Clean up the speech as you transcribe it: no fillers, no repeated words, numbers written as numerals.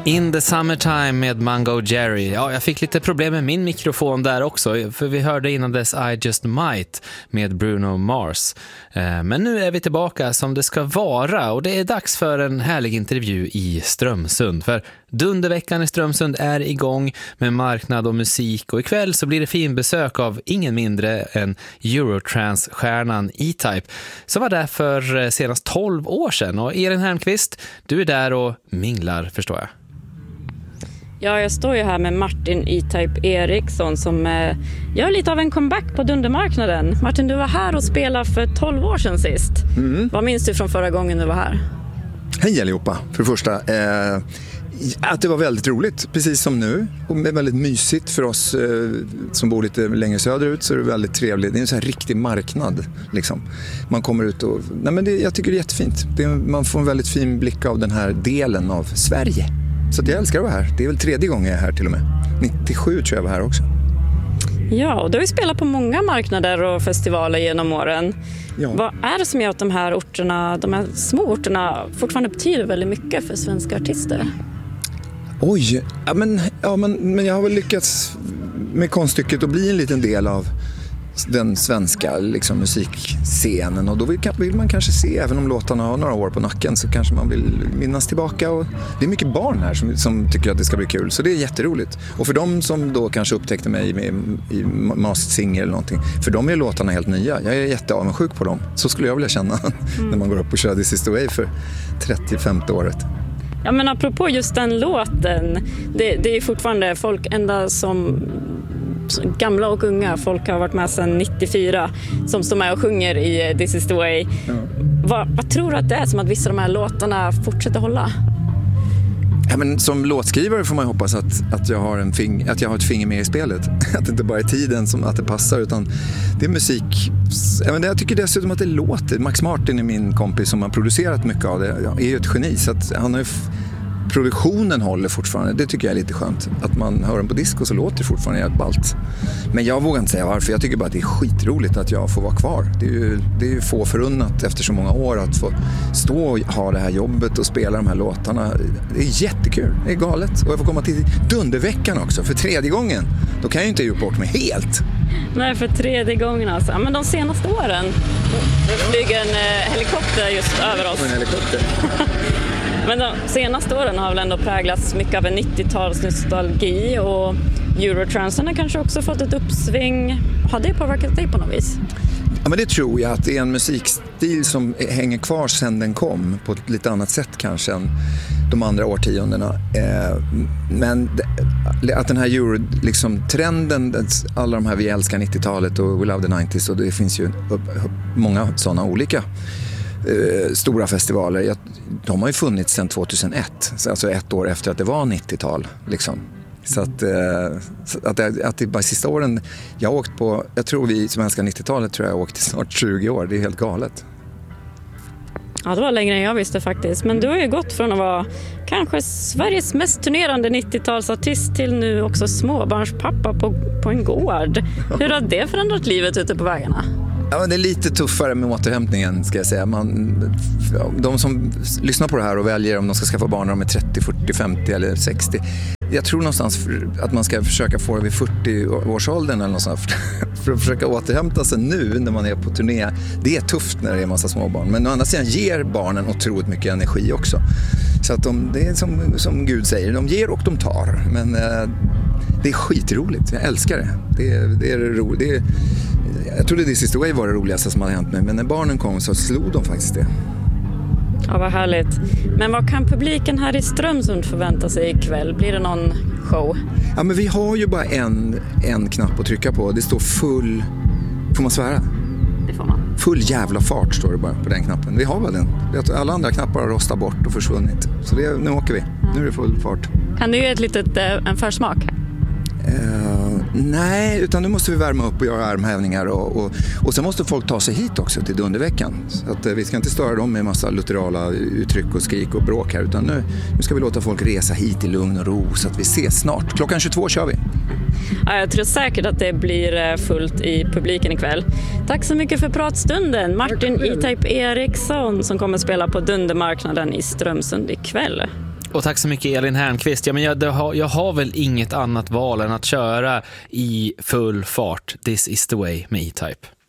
In the Summertime med Mungo Jerry. Ja, jag fick lite problem med min mikrofon där också, för vi hörde innan dess I Just Might med Bruno Mars. Men nu är vi tillbaka som det ska vara, och det är dags för en härlig intervju i Strömsund. För Dunderveckan i Strömsund är igång med marknad och musik, och ikväll så blir det fin besök av ingen mindre än Eurotrance-stjärnan E-Type, som var där för senast 12 år sedan. Och Elin Hernqvist, du är där och minglar, förstår jag. Ja, jag står ju här med Martin E-Type Eriksson som gör lite av en comeback på dundermarknaden. Martin, du var här och spelade för 12 år sedan sist. Vad minns du från förra gången du var här? Hej allihopa, för det första. Att det var väldigt roligt, precis som nu. Och väldigt mysigt för oss som bor lite längre söderut, så är det väldigt trevligt. Det är en sån här riktig marknad. Liksom. Man kommer ut och... Nej, men jag tycker det är jättefint. Man får en väldigt fin blick av den här delen av Sverige. Så jag älskar att vara här. Det är väl 3:e gången jag är här till och med. 97 tror jag var här också. Ja, och du har ju spelat på många marknader och festivaler genom åren. Ja. Vad är det som gör att de här orterna, de här små orterna, fortfarande betyder väldigt mycket för svenska artister? Oj, men jag har väl lyckats med konststycket att bli en liten del av den svenska liksom, musikscenen, och då vill man kanske se, även om låtarna har några år på nacken, så kanske man vill minnas tillbaka, och det är mycket barn här som tycker att det ska bli kul, så det är jätteroligt. Och för dem som då kanske upptäckte mig i Masked Singer eller någonting, för dem är låtarna helt nya. Jag är jätteavundsjuk på dem. Så skulle jag vilja känna när man går upp och kör This Is The Way för 35:e året. Ja, men apropå just den låten, det är fortfarande folk ända som gamla och unga, folk har varit med sedan 94 som står med och sjunger i This Is The Way. Ja. Vad tror du att det är som att vissa av de här låtarna fortsätter hålla? Ja, men som låtskrivare får man hoppas att jag har ett finger med i spelet. Att det inte bara är tiden som att det passar, utan det är musik. Jag tycker dessutom att det låter. Max Martin är min kompis som har producerat mycket av det. Jag är ju ett geni, så att han har ju produktionen håller fortfarande. Det tycker jag är lite skönt. Att man hör den på disco så låter det fortfarande helt ballt. Men jag vågar inte säga varför. Jag tycker bara att det är skitroligt att jag får vara kvar. Det är ju få förunnat efter så många år att få stå och ha det här jobbet och spela de här låtarna. Det är jättekul. Det är galet. Och jag får komma till Dunderveckan också för 3:e gången. Då kan jag ju inte ge bort mig helt. Nej, för 3:e gången alltså. Men de senaste åren flyger en helikopter just över oss. En helikopter. Men de senaste åren har väl ändå präglats mycket av en 90-tals nostalgi, och Eurotransen har kanske också fått ett uppsving. Har det påverkat dig på något vis? Ja, men det tror jag, att det är en musikstil som hänger kvar sedan den kom på ett lite annat sätt kanske än de andra årtiondena. Men att den här Euro-trenden, liksom, alla de här vi älskar 90-talet och We Love the 90s, och det finns ju många sådana olika stora festivaler. De har ju funnits sedan 2001, alltså ett år efter att det var 90-tal liksom. Så att det bara sista åren jag har åkt på, jag tror vi som älskar 90-talet tror jag har åkt i snart 20 år. Det är helt galet. Ja, det var längre än jag visste faktiskt. Men du har ju gått från att vara kanske Sveriges mest turnerande 90-talsartist till nu också småbarnspappa på en gård. Hur har det förändrat livet ute på vägarna? Ja, men det är lite tuffare med återhämtningen, ska jag säga. De som lyssnar på det här och väljer om de ska skaffa barn när de är 30, 40, 50 eller 60. Jag tror någonstans att man ska försöka få det vid 40-årsåldern eller något sånt, för att försöka återhämta sig nu när man är på turné. Det är tufft när det är en massa småbarn. Men å andra sidan ger barnen otroligt mycket energi också. Så att det är som Gud säger, de ger och de tar. Men det är skitroligt, jag älskar det. Det är roligt. Jag trodde This Is The Way var det roligaste som hade hänt mig, men när barnen kom så slog de faktiskt det. Ja, vad härligt. Men vad kan publiken här i Strömsund förvänta sig ikväll? Blir det någon show? Ja, men vi har ju bara en knapp att trycka på. Det står full... Får man svära? Det får man. Full jävla fart står det bara på den knappen. Vi har väl den. Alla andra knappar har rostat bort och försvunnit. Så nu åker vi. Nu är det full fart. Kan du ge en försmak? Nej, utan nu måste vi värma upp och göra armhävningar och sen måste folk ta sig hit också till Dunderveckan. Så att vi ska inte störa dem med massa luterala uttryck och skrik och bråk här, utan nu ska vi låta folk resa hit i lugn och ro, så att vi ses snart. Klockan 22 kör vi. Ja, jag tror säkert att det blir fullt i publiken ikväll. Tack så mycket för pratstunden, Martin E-Type Eriksson, som kommer spela på Dundermarknaden i Strömsund ikväll. Och tack så mycket Elin Hernqvist. Ja, men jag har väl inget annat val än att köra i full fart. This is the way med E-Type.